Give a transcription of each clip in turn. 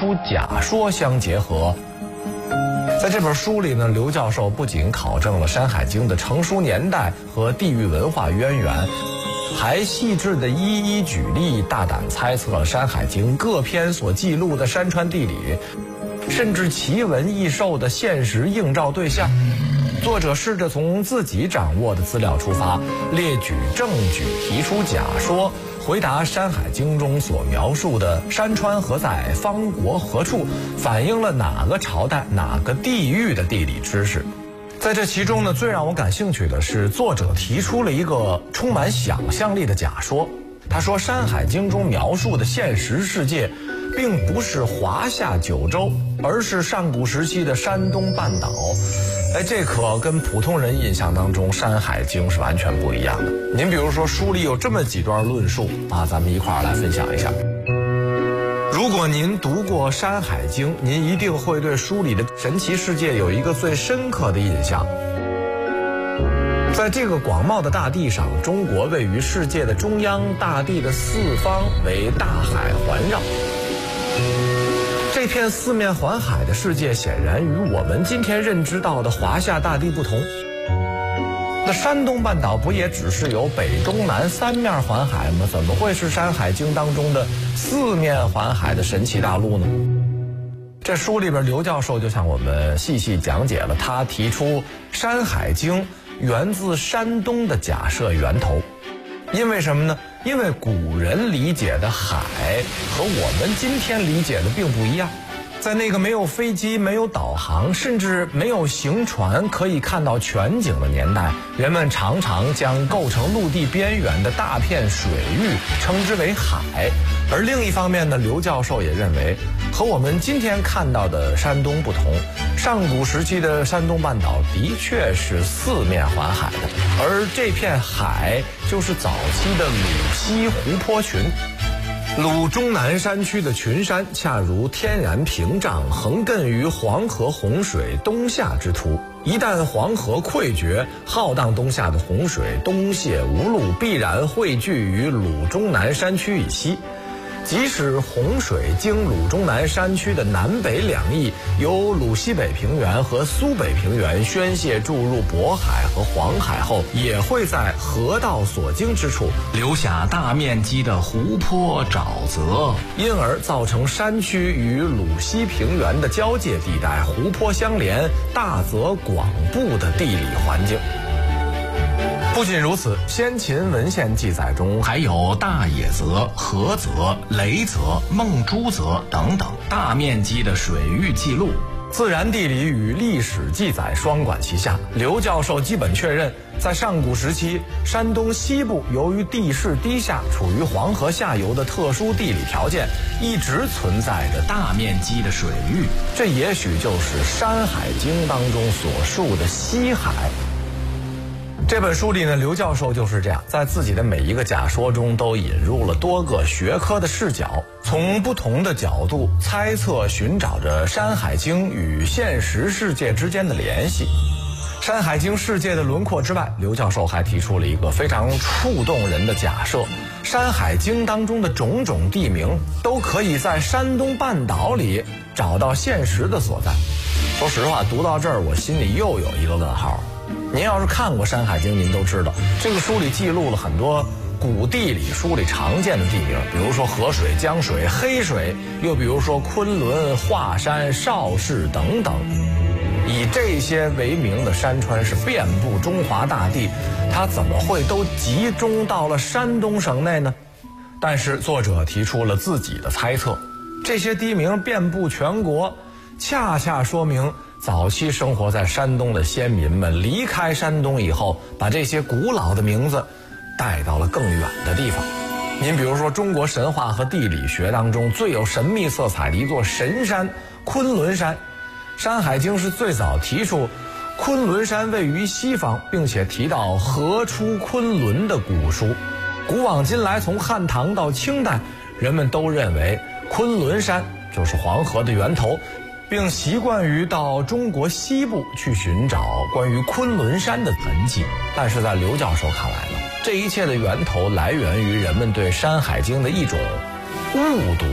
出假说相结合。在这本书里呢，刘教授不仅考证了《山海经》的成书年代和地域文化渊源，还细致地一一举例，大胆猜测了《山海经》各篇所记录的山川地理，甚至奇闻异兽的现实映照对象。作者试着从自己掌握的资料出发，列举证据，提出假说，回答《山海经》中所描述的山川何在、方国何处，反映了哪个朝代、哪个地域的地理知识。在这其中呢，最让我感兴趣的是，作者提出了一个充满想象力的假说。他说，《山海经》中描述的现实世界，并不是华夏九州，而是上古时期的山东半岛。这可跟普通人印象当中《山海经》是完全不一样的。您比如说，书里有这么几段论述啊，咱们一块儿来分享一下。如果您读过《山海经》，您一定会对书里的神奇世界有一个最深刻的印象。在这个广袤的大地上，中国位于世界的中央，大地的四方为大海环绕。这片四面环海的世界显然与我们今天认知到的华夏大地不同。那山东半岛不也只是有北中南三面环海吗？怎么会是《山海经》当中的四面环海的神奇大陆呢？这书里边刘教授就向我们细细讲解了他提出《山海经》源自山东的假设源头。因为什么呢？因为古人理解的海和我们今天理解的并不一样。在那个没有飞机、没有导航，甚至没有行船可以看到全景的年代，人们常常将构成陆地边缘的大片水域称之为海。而另一方面呢，刘教授也认为，和我们今天看到的山东不同，上古时期的山东半岛的确是四面环海的，而这片海就是早期的鲁西湖泊群。鲁中南山区的群山恰如天然屏障，横亘于黄河洪水东下之途。一旦黄河溃决，浩荡东下的洪水东泻无路，必然汇聚于鲁中南山区以西。即使洪水经鲁中南山区的南北两翼，由鲁西北平原和苏北平原宣泄注入渤海和黄海后，也会在河道所经之处留下大面积的湖泊沼泽，因而造成山区与鲁西平原的交界地带湖泊相连、大泽广布的地理环境。不仅如此，先秦文献记载中还有大野泽、菏泽、雷泽、孟珠泽等等大面积的水域记录。自然地理与历史记载双管齐下，刘教授基本确认，在上古时期，山东西部由于地势低下，处于黄河下游的特殊地理条件，一直存在着大面积的水域。这也许就是《山海经》当中所述的西海。这本书里呢，刘教授就是这样，在自己的每一个假说中都引入了多个学科的视角，从不同的角度猜测寻找着《山海经》与现实世界之间的联系。《山海经》世界的轮廓之外，刘教授还提出了一个非常触动人的假设：《山海经》当中的种种地名都可以在山东半岛里找到现实的所在。说实话，读到这儿我心里又有一个问号。您要是看过《山海经》，您都知道，这个书里记录了很多古地理书里常见的地名，比如说河水、江水、黑水，又比如说昆仑、华山、邵氏等等。以这些为名的山川是遍布中华大地，它怎么会都集中到了山东省内呢？但是作者提出了自己的猜测，这些地名遍布全国，恰恰说明早期生活在山东的先民们离开山东以后，把这些古老的名字带到了更远的地方。您比如说，中国神话和地理学当中最有神秘色彩的一座神山昆仑山，《山海经》是最早提出昆仑山位于西方，并且提到河出昆仑的古书。古往今来，从汉唐到清代，人们都认为昆仑山就是黄河的源头，并习惯于到中国西部去寻找关于昆仑山的痕迹。但是在刘教授看来呢，这一切的源头来源于人们对《山海经》的一种误读。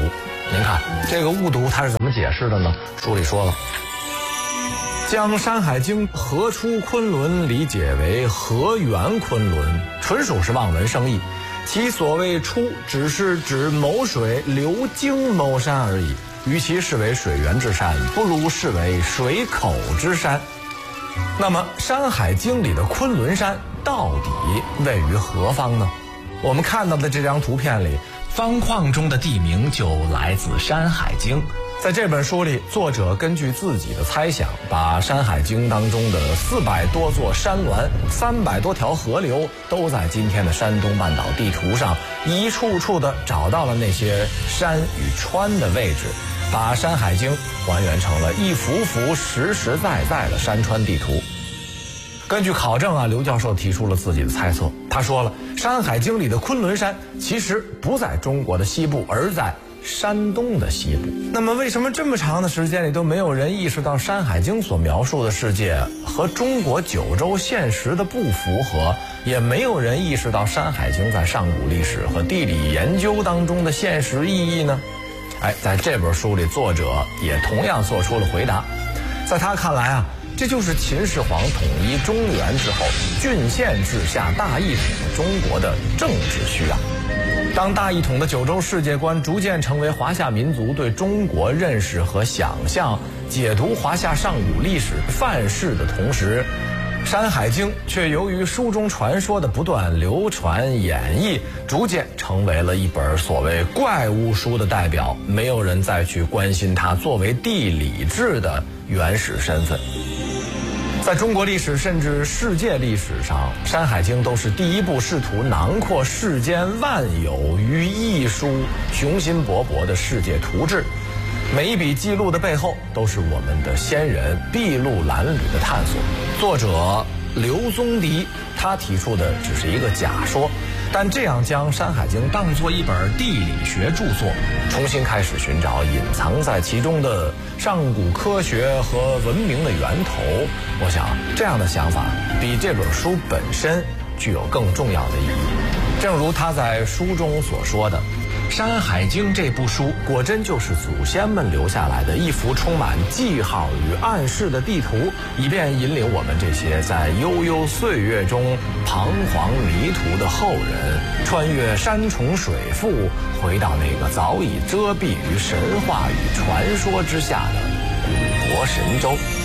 您看这个误读它是怎么解释的呢？书里说了，将《山海经》河出昆仑理解为河源昆仑，纯属是望文生义。其所谓出，只是指某水流经某山而已，与其视为水源之山，不如视为水口之山。那么《山海经》里的昆仑山到底位于何方呢？我们看到的这张图片里，方框中的地名就来自《山海经》。在这本书里，作者根据自己的猜想，把《山海经》当中的400多座山峦、300多条河流，都在今天的山东半岛地图上一处处的找到了那些山与川的位置，把《山海经》还原成了一幅幅实实在在的山川地图。根据考证刘教授提出了自己的猜测。他说了，《山海经》里的昆仑山其实不在中国的西部，而在山东的西部。那么为什么这么长的时间里都没有人意识到《山海经》所描述的世界和中国九州现实的不符合，也没有人意识到《山海经》在上古历史和地理研究当中的现实意义呢？在这本书里，作者也同样做出了回答。在他看来这就是秦始皇统一中原之后，郡县治下大一统中国的政治需要。当大一统的九州世界观逐渐成为华夏民族对中国认识和想象、解读华夏上古历史范式的同时，《山海经》却由于书中传说的不断流传演绎，逐渐成为了一本所谓怪物书的代表，没有人再去关心它作为地理志的原始身份。在中国历史甚至世界历史上，《山海经》都是第一部试图囊括世间万有于一书、雄心勃勃的世界图志。每一笔记录的背后，都是我们的先人筚路蓝缕的探索。作者刘宗迪他提出的只是一个假说，但这样将《山海经》当作一本地理学著作，重新开始寻找隐藏在其中的上古科学和文明的源头，我想这样的想法比这本书本身具有更重要的意义。正如他在书中所说的，《山海经》这部书果真就是祖先们留下来的一幅充满记号与暗示的地图，以便引领我们这些在悠悠岁月中彷徨迷途的后人，穿越山重水复，回到那个早已遮蔽于神话与传说之下的古国神州。